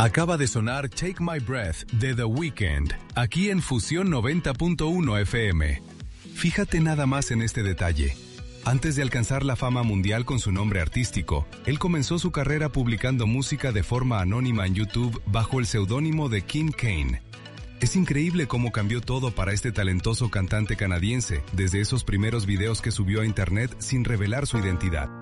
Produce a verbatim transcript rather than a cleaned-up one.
Acaba de sonar Take My Breath de The Weeknd, aquí en Fusión noventa punto uno F M. Fíjate nada más en este detalle. Antes de alcanzar la fama mundial con su nombre artístico, él comenzó su carrera publicando música de forma anónima en YouTube bajo el seudónimo de King Kane. Es increíble cómo cambió todo para este talentoso cantante canadiense desde esos primeros videos que subió a internet sin revelar su identidad.